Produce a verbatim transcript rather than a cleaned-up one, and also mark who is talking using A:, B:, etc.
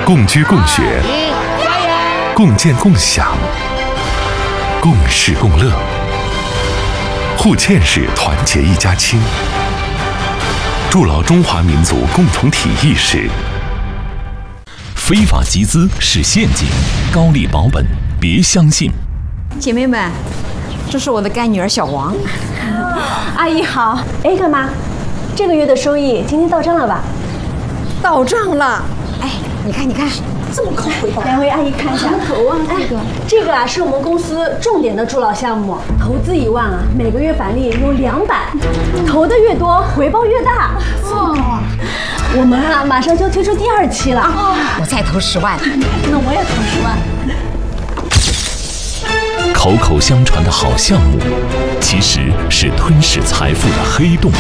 A: 共居共学，共建共享，共事共乐。沪堑市团结一家亲，筑牢中华民族共同体意识。
B: 非法集资是陷阱，高利保本别相信。
C: 姐妹们，这是我的干女儿小王。
D: 阿姨好。哎，干妈，这个月的收益今天到账了吧？
C: 到账了。哎，你看，你看，这么高回报。
D: 两位阿姨看一下。
C: 头啊，这个、
D: 哎，这个啊是我们公司重点的助老项目，投资一万啊，每个月返利有两百，投的越多，回报越大。
C: 哦，
D: 我们啊马上就推出第二期了。
C: 哦，我再投十万。
D: 那我也投十万。
B: 口口相传的好项目，其实是吞噬财富的黑洞。